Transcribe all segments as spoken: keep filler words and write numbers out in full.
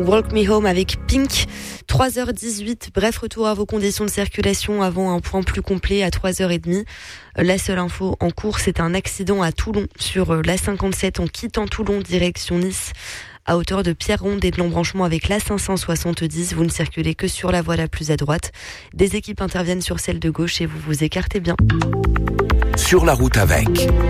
Walk Me Home avec Pink. trois heures dix-huit, bref retour à vos conditions de circulation avant un point plus complet à trois heures trente. La seule info en cours, c'est un accident à Toulon sur l'A cinquante-sept en quittant Toulon direction Nice. À hauteur de Pierreronde et de l'embranchement avec l'A cinq cent soixante-dix, vous ne circulez que sur la voie la plus à droite. Des équipes interviennent sur celle de gauche et vous vous écartez bien. Sur la route avec.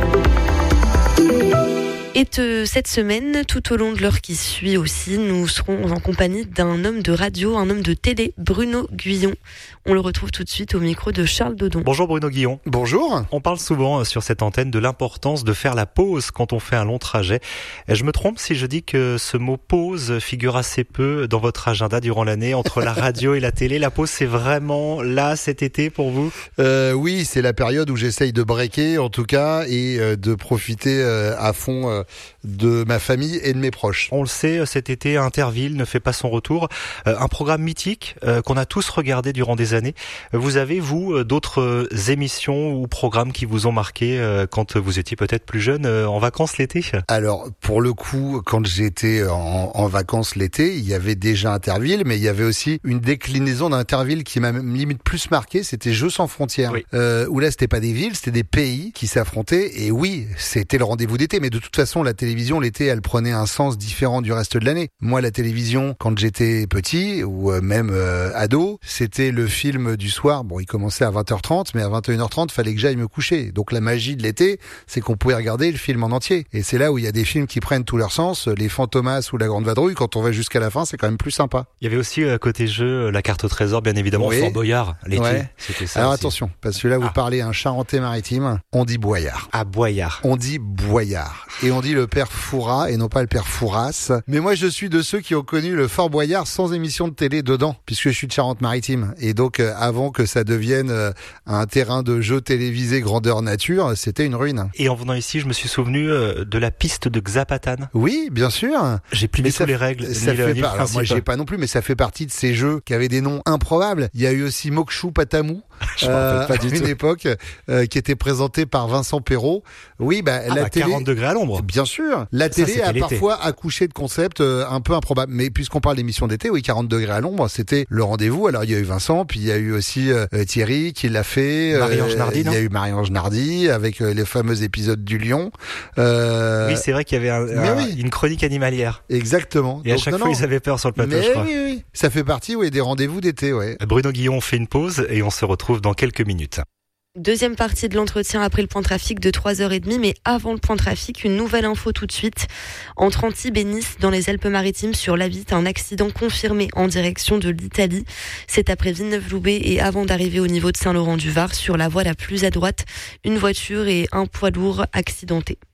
Et euh, cette semaine, tout au long de l'heure qui suit aussi, nous serons en compagnie d'un homme de radio, un homme de télé, Bruno Guillon. On le retrouve tout de suite au micro de Charles Dodon. Bonjour Bruno Guillon. Bonjour. On parle souvent sur cette antenne de l'importance de faire la pause quand on fait un long trajet. Je me trompe si je dis que ce mot pause figure assez peu dans votre agenda durant l'année entre la radio et la télé. La pause, c'est vraiment là cet été pour vous ? euh, Oui, c'est la période où j'essaye de breaker en tout cas et euh, de profiter euh, à fond euh, de ma famille et de mes proches. On le sait, cet été, Interville ne fait pas son retour. Euh, un programme mythique euh, qu'on a tous regardé durant des années. Vous avez, vous, d'autres émissions ou programmes qui vous ont marqué euh, quand vous étiez peut-être plus jeune, euh, en vacances l'été ? Alors, pour le coup, quand j'étais en, en vacances l'été, il y avait déjà Interville, mais il y avait aussi une déclinaison d'Interville qui m'a limite plus marqué, c'était Jeux sans frontières. Oui. Euh, où là, c'était pas des villes, c'était des pays qui s'affrontaient. Et oui, c'était le rendez-vous d'été, mais de toute façon, la télévision, l'été, elle prenait un sens différent du reste de l'année. Moi, la télévision, quand j'étais petit, ou même euh, ado, c'était le film du soir. Bon, il commençait à vingt heures trente, mais à vingt et une heures trente, fallait que j'aille me coucher. Donc la magie de l'été, c'est qu'on pouvait regarder le film en entier. Et c'est là où il y a des films qui prennent tout leur sens. Les Fantomas ou La Grande Vadrouille, quand on va jusqu'à la fin, c'est quand même plus sympa. Il y avait aussi à côté jeu la carte au trésor, bien évidemment, Oui. Fort Boyard, l'été. Ouais. C'était ça. Alors aussi. attention, parce que là, vous Ah. parlez un Charentais-Maritime, on dit Boyard. À Boyard. On dit Boyard. Et on dit le père Fouras et non pas le père Fouras. Mais moi, je suis de ceux qui ont connu le Fort Boyard sans émission de télé dedans, puisque je suis de Charente-Maritime. Et donc, euh, avant que ça devienne euh, un terrain de jeu télévisé grandeur nature, c'était une ruine. Et en venant ici, je me suis souvenu euh, de la piste de Xapatan. Oui, bien sûr. J'ai plus Mais du tout ça- les règles, Ça ni le, fait ni pas, le alors moi, principe. j'ai pas non plus, mais ça fait partie de ces jeux qui avaient des noms improbables. Il y a eu aussi Mokshu Patamou. Je me rappelle pas à du une tout. époque, euh, qui était présenté par Vincent Perrault. Oui, bah, Ah la bah, télé. quarante degrés à l'ombre. Bien sûr, la Ça, télé c'était a l'été. parfois accouché de concepts euh, un peu improbables. Mais puisqu'on parle d'émission d'été, oui, quarante degrés à l'ombre, c'était le rendez-vous. Alors il y a eu Vincent, puis il y a eu aussi euh, Thierry qui l'a fait. Marie-Ange Nardi, Il y non a eu Marie-Ange Nardi avec euh, les fameux épisodes du Lion. Euh, Oui, c'est vrai qu'il y avait un, mais un- oui. une chronique animalière. Exactement. Et à Donc, chaque non, fois, non. ils avaient peur sur le plateau, Mais je crois. oui, oui, ça fait partie, oui, des rendez-vous d'été, ouais. Bruno Guillon fait une pause et on se retrouve dans quelques minutes. Deuxième partie de l'entretien après le point trafic de trois heures trente, mais avant le point trafic, une nouvelle info tout de suite. Entre Antibes et Nice, dans les Alpes-Maritimes, sur l'A huit, un accident confirmé en direction de l'Italie. C'est après Villeneuve-Loubet et avant d'arriver au niveau de Saint-Laurent-du-Var, sur la voie la plus à droite, une voiture et un poids lourd accidentés.